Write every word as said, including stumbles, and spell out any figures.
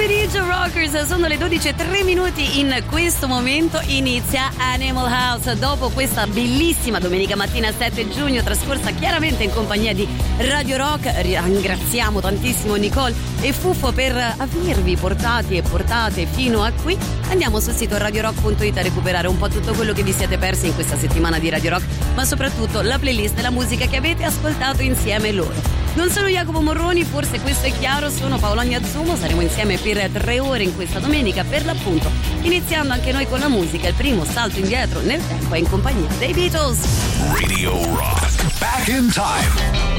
pomeriggio rockers, sono le dodici e tre minuti. In questo momento inizia Animal House. Dopo questa bellissima domenica mattina sette giugno trascorsa chiaramente in compagnia di Radio Rock, ringraziamo tantissimo Nicole e Fuffo per avervi portati e portate fino a qui. Andiamo sul sito radio rock punto it a recuperare un po' tutto quello che vi siete persi in questa settimana di Radio Rock, ma soprattutto la playlist e la musica che avete ascoltato insieme loro. Non sono Jacopo Morroni, forse questo è chiaro, sono Paola Agnazzummo, saremo insieme per tre ore in questa domenica per l'appunto, iniziando anche noi con la musica, il primo salto indietro nel tempo è in compagnia dei Beatles. Radio Rock, back in time.